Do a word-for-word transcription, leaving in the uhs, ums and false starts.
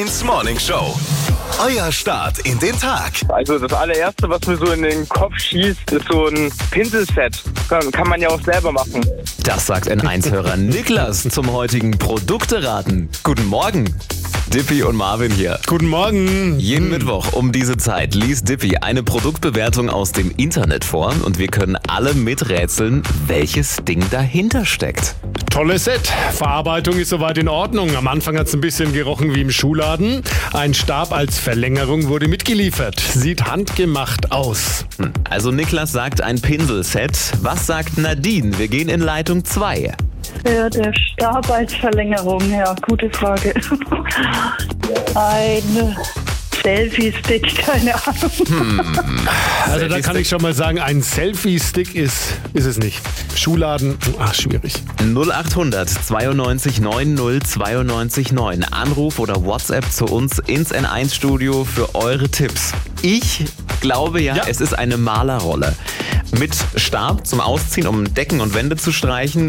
ins Morning Show. Euer Start in den Tag. Also das allererste, was mir so in den Kopf schießt, ist so ein Pinselset. Kann, kann man ja auch selber machen. Das sagt N eins-Hörer Niklas zum heutigen Produkteraten. Guten Morgen. Dippy und Marvin hier. Guten Morgen. Jeden Mittwoch um diese Zeit liest Dippy eine Produktbewertung aus dem Internet vor und wir können alle miträtseln, welches Ding dahinter steckt. Tolles Set. Verarbeitung ist soweit in Ordnung. Am Anfang hat es ein bisschen gerochen wie im Schuhladen. Ein Stab als Verlängerung wurde mitgeliefert. Sieht handgemacht aus. Hm, Also Niklas sagt ein Pinselset. Was sagt Nadine? Wir gehen in Leitung zwei. Ja, der Stab als Verlängerung, ja, gute Frage. Ein Selfie-Stick, keine Ahnung. Also da kann ich schon mal sagen, ein Selfie-Stick ist, ist es nicht. Schuhladen, ach, schwierig. null acht hundert zweiundneunzig neunzig zweiundneunzig neun. Anruf oder WhatsApp zu uns ins N eins Studio für eure Tipps. Ich glaube ja, Ja. es ist eine Malerrolle. Mit Stab zum Ausziehen, um Decken und Wände zu streichen.